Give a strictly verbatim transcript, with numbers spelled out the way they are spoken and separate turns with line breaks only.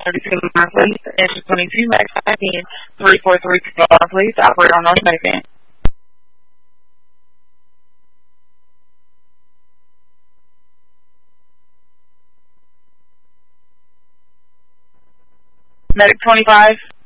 thirty-two line, please. Engine twenty-two, max back in. three four three, please. Operator on north back in. Medic twenty-five.